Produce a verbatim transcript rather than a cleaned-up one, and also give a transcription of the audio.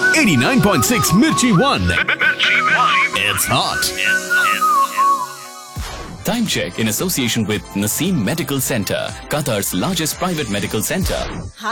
eighty-nine point six Mirchi One. It's hot. Time check in association with Naseem Medical Center, Qatar's largest private medical center.